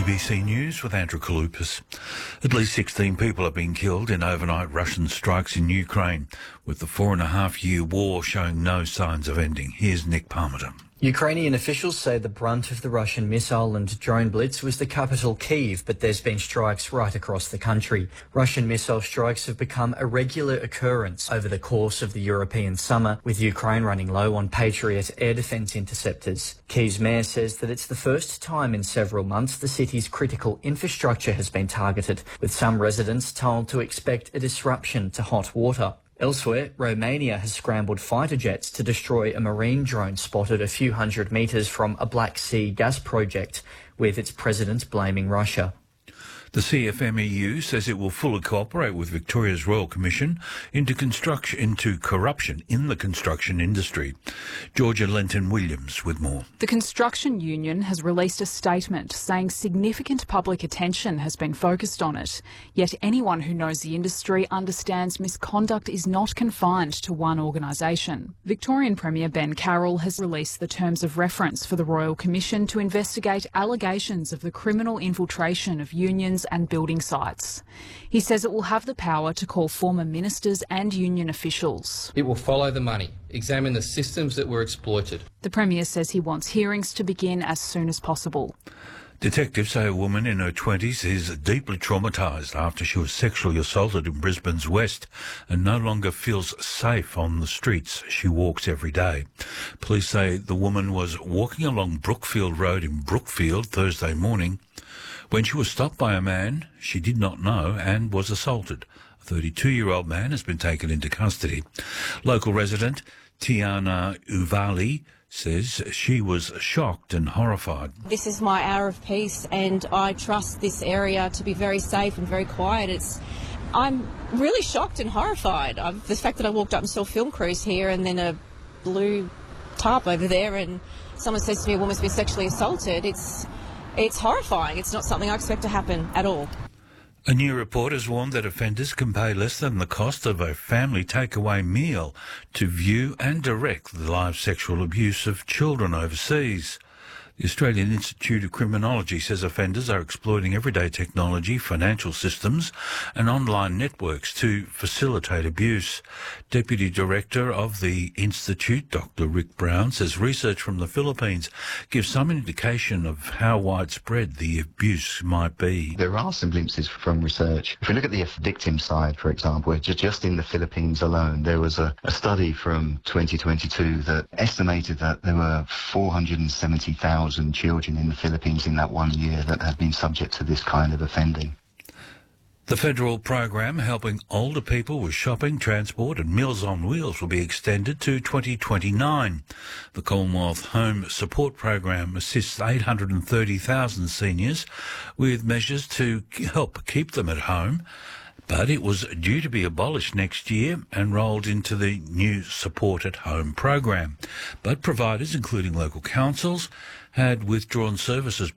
ABC News with Andrew Kaloupas. At least 16 people have been killed in overnight Russian strikes in Ukraine, with the 4.5-year war showing no signs of ending. Here's Nick Palmerton. Ukrainian officials say the brunt of the Russian missile and drone blitz was the capital Kyiv, but there's been strikes right across the country. Russian missile strikes have become a regular occurrence over the course of the European summer, with Ukraine running low on Patriot air defence interceptors. Kyiv's mayor says that it's the first time in several months the city's critical infrastructure has been targeted, with some residents told to expect a disruption to hot water. Elsewhere, Romania has scrambled fighter jets to destroy a marine drone spotted a few hundred metres from a Black Sea gas project, with its president blaming Russia. The CFMEU says it will fully cooperate with Victoria's Royal Commission into corruption in the construction industry. Georgia Lenton-Williams with more. The construction union has released a statement saying significant public attention has been focused on it. Yet anyone who knows the industry understands misconduct is not confined to one organisation. Victorian Premier Ben Carroll has released the terms of reference for the Royal Commission to investigate allegations of the criminal infiltration of unions and building sites. He says it will have the power to call former ministers and union officials. It will follow the money, examine the systems that were exploited. The Premier says he wants hearings to begin as soon as possible. Detectives say a woman in her 20s is deeply traumatised after she was sexually assaulted in Brisbane's West and no longer feels safe on the streets she walks every day. Police say the woman was walking along Brookfield Road in Brookfield Thursday morning when she was stopped by a man she did not know and was assaulted. A 32-year-old man has been taken into custody. Local resident Tiana Uvali says she was shocked and horrified. This is my hour of peace and I trust this area to be very safe and very quiet. I'm really shocked and horrified. The fact that I walked up and saw film crews here and then a blue tarp over there and someone says to me a woman's been sexually assaulted, it's horrifying. It's not something I expect to happen at all. A new report has warned that offenders can pay less than the cost of a family takeaway meal to view and direct the live sexual abuse of children overseas. The Australian Institute of Criminology says offenders are exploiting everyday technology, financial systems and online networks to facilitate abuse. Deputy Director of the Institute, Dr. Rick Brown, says research from the Philippines gives some indication of how widespread the abuse might be. There are some glimpses from research. If we look at the victim side, for example, just in the Philippines alone, there was a study from 2022 that estimated that there were 470,000 children in the Philippines in that 1 year that have been subject to this kind of offending. The federal program helping older people with shopping, transport and Meals on Wheels will be extended to 2029. The Commonwealth Home Support Program assists 830,000 seniors with measures to help keep them at home, but it was due to be abolished next year and rolled into the new Support at Home program. But providers, including local councils, had withdrawn services